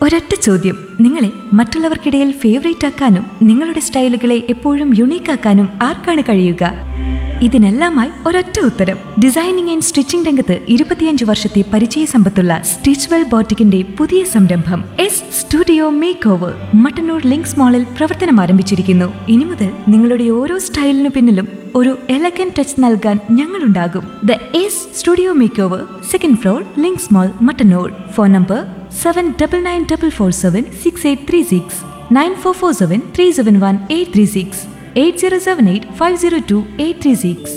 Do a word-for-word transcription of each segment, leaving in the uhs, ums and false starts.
ഒരൊറ്റ ചോദ്യം, നിങ്ങളെ മറ്റുള്ളവർക്കിടയിൽ ഫേവറേറ്റ് ആക്കാനും നിങ്ങളുടെ സ്റ്റൈലുകളെ എപ്പോഴും യുണീക്ക് ആക്കാനും ആർക്കാണ് കഴിയുക? ഇതിനെല്ലാമായി ഒരൊറ്റ ഉത്തരം. ഡിസൈനിങ് ആൻഡ് സ്റ്റിച്ചിങ് രംഗത്ത് ഇരുപത്തിയഞ്ച് വർഷത്തെ പരിചയ സമ്പത്തുള്ള സ്റ്റിച്ച്വെൽ ബോട്ടിക്കിന്റെ പുതിയ സംരംഭം S studio make over Mattannur links മാളിൽ പ്രവർത്തനം ആരംഭിച്ചിരിക്കുന്നു. ഇനി മുതൽ നിങ്ങളുടെ ഓരോ സ്റ്റൈലിനു പിന്നിലും ഒരു എലഗന്റ് ടച്ച് നൽകാൻ ഞങ്ങളുണ്ടാകും. The S studio make over, second floor, links mall, Mattannur. Phone number seven double nine double four seven six eight three six, nine four four seven three seven one eight three six, eight zero seven eight five zero to eight three six.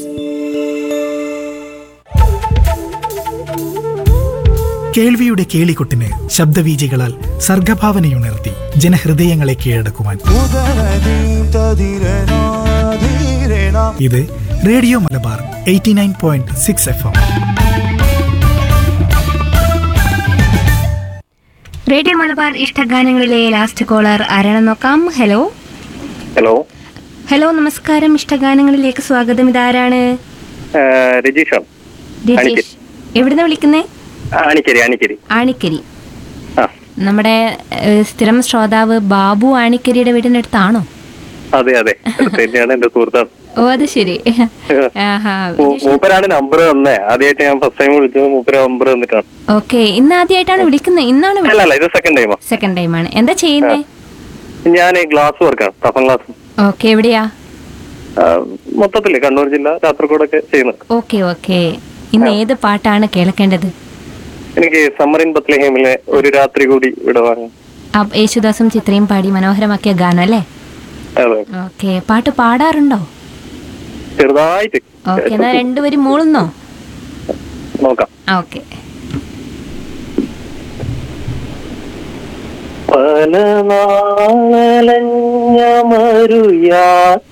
കേൾവിയുടെ കേളികൊട്ടിന് ശബ്ദവീചികളാൽ സർഗഭാവനയുണർത്തി ജനഹൃദയങ്ങളെ കീഴടക്കുവാൻ ഇത് radio Malabar eighty nine point six F M. Radio Malabar ഇഷ്ടഗാനങ്ങളിലെ last collar ആരാണെന്ന് നോക്കാം. Hello hello hello നമസ്കാരം, ഇഷ്ടഗാനങ്ങളിലേക്ക് സ്വാഗതം. ഇതാരാണ്? രജീഷാണ്. രജീഷ്, എവിടുന്ന വിളിക്കുന്നേ? ആണിക്കരി. ആണിക്കരി ആണിക്കരി. ആ, നമ്മുടെ ഏഹ്, സ്ഥിരം ശ്രോതാവ് ബാബു ആണിക്കരിയുടെ വീടിനടുത്താണോ? അതെ അതെ, തന്നെയാണ് എന്റെ സുഹൃത്താണ്. ഓ, അത് ശരി. ആഹാ, മൂ- മൂപ്പരാണ് നമ്പർ തന്നെ. ആദ്യമായിട്ട് ഞാൻ ഫസ്റ്റ് ടൈം വിളിച്ചത് മൂപ്പര നമ്പർ തന്നിട്ടാണ്. ഓക്കെ. ഇന്ന് ആദ്യമായിട്ടാണ് വിളിക്കുന്നത്? ഇന്നാണ് അല്ല അല്ല, ഇത് സെക്കൻഡ് ടൈമാ. സെക്കൻഡ് ടൈമാണ്. എന്താ ചെയ്യുന്നേ? ഞാൻ ഗ്ലാസ് വർക്കാണ്, ടഫൻ ഗ്ലാസ്. ഓക്കെ, എവിടെയാ? മൊത്തത്തില് കണ്ണൂർ ജില്ല, കാസർഗോഡൊക്കെ ചെയ്യുന്നത്. Okay okay. ഇന്ന് ഏത് പാട്ടാണ് കേൾക്കേണ്ടത്? എനിക്ക് സമ്മറിൻ ബത്ലഹേമിലെ ഒരു രാത്രി കൂടി വിടവാങ്ങ. ആ, യേശുദാസും ചിത്രയും പാടി മനോഹരമാക്കിയ ഗാനം അല്ലേ? അതെ, ഓക്കെ. പാട്ട് പാടാറുണ്ടോ? ചെറുതായിട്ട്. ഓക്കെ, എന്നാ രണ്ടുപേരും മൂളുന്നോ? നോക്കാം. ഓക്കെ. പല നാളലഞ്ഞ മരുയാ